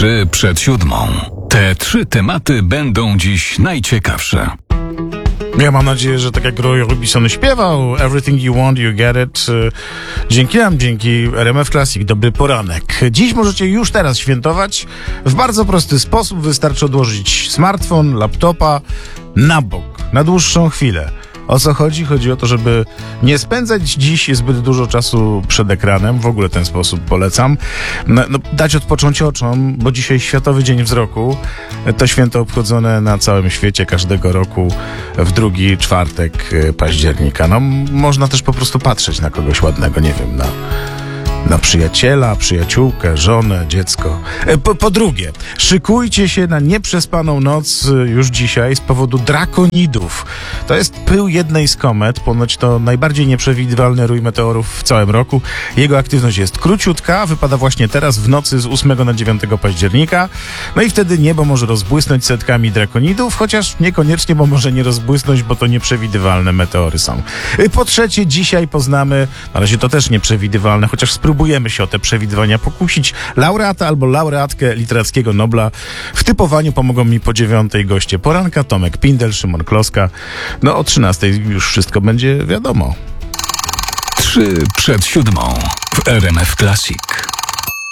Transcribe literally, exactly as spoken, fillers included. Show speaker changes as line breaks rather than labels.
Trzy przed siódmą. Te trzy tematy będą dziś najciekawsze.
Ja mam nadzieję, że tak jak Roy Orbison śpiewał Everything You Want, You Get It. Dzięki nam, dzięki R M F Classic. Dobry poranek. Dziś możecie już teraz świętować w bardzo prosty sposób. Wystarczy odłożyć smartfon, laptopa na bok, na dłuższą chwilę. O co chodzi? Chodzi o to, żeby nie spędzać dziś zbyt dużo czasu przed ekranem. W ogóle ten sposób polecam. No, no, dać odpocząć oczom, bo dzisiaj Światowy Dzień Wzroku. To święto obchodzone na całym świecie każdego roku w drugi czwartek października. No, można też po prostu patrzeć na kogoś ładnego, nie wiem, na... na przyjaciela, przyjaciółkę, żonę, dziecko. Po, po drugie, szykujcie się na nieprzespaną noc już dzisiaj z powodu drakonidów. To jest pył jednej z komet, ponoć to najbardziej nieprzewidywalny rój meteorów w całym roku. Jego aktywność jest króciutka, wypada właśnie teraz w nocy z ósmego na dziewiątego października. No i wtedy niebo może rozbłysnąć setkami drakonidów, chociaż niekoniecznie, bo może nie rozbłysnąć, bo to nieprzewidywalne meteory są. Po trzecie, dzisiaj poznamy, na razie to też nieprzewidywalne, chociaż spróbujemy Próbujemy się o te przewidywania pokusić. Laureata albo laureatkę Literackiego Nobla. W typowaniu pomogą mi po dziewiątej goście poranka. Tomek Pindel, Szymon Kloska. No o trzynastej już wszystko będzie wiadomo.
Trzy przed siódmą w R M F Classic.